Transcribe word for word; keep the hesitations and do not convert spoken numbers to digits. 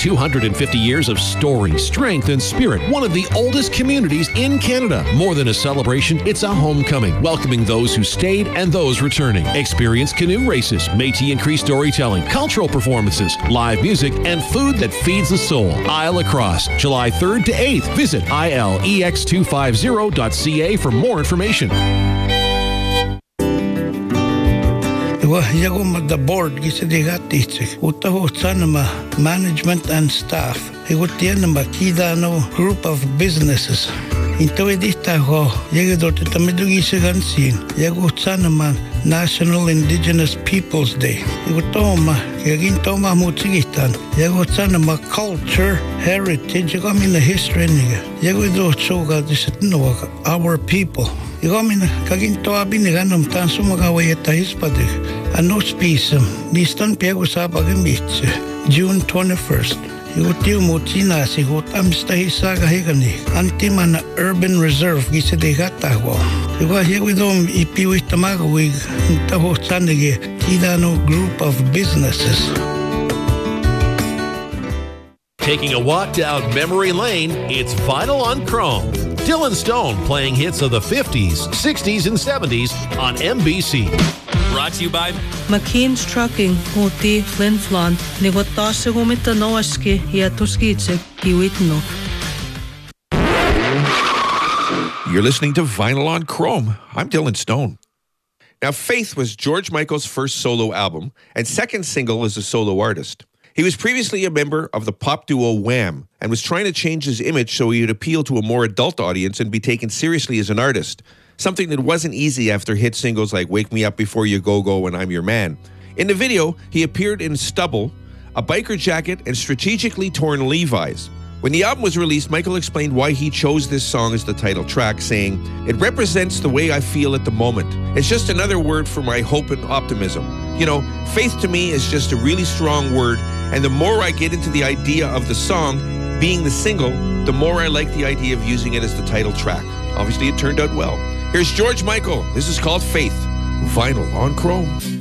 two hundred fifty years of story, strength, and spirit. One of the oldest communities in Canada. More than a celebration, it's a homecoming, welcoming those who stayed and those returning. Experience canoe races, Métis and Cree storytelling, cultural performances, live music, and food that feeds the soul. Isle Across, July third to eighth. Visit I L E X two fifty dot C A for more information. The board management and staff. Group of businesses. Into edita ho llegado te tamidugi sigansin yago tsanama National Indigenous Peoples Day yago toma yagin toma mutigitan yago tsanama culture heritage yago mina history niga yago do choga disitno our people yago mina kagin to abiniganum tan sumaga wayeta hispadig ano spisum nistan piago sabagimitse June twenty-first. Yutiu mutina si hutam stahisaga hegani antimana urban reserve gise de gatago yuga hegudom ipiwi tamago wig taho sandige kidano group of businesses. Taking a walk down memory lane, it's Vinyl on Chrome. Dylan Stone playing hits of the fifties, sixties, and seventies on M B C. Brought to you by McKean's Trucking, Hoti, Flin Flon, Negotase Gomita Noaski, Yatuskice, Kiwitno. You're listening to Vinyl on Chrome. I'm Dylan Stone. Now, Faith was George Michael's first solo album and second single as a solo artist. He was previously a member of the pop duo Wham! And was trying to change his image so he would appeal to a more adult audience and be taken seriously as an artist. Something that wasn't easy after hit singles like Wake Me Up Before You Go Go and I'm Your Man. In the video, he appeared in stubble, a biker jacket, and strategically torn Levi's. When the album was released, Michael explained why he chose this song as the title track, saying, "It represents the way I feel at the moment. It's just another word for my hope and optimism. You know, faith to me is just a really strong word, and the more I get into the idea of the song being the single, the more I like the idea of using it as the title track." Obviously, it turned out well. Here's George Michael. This is called Faith. Vinyl on Chrome.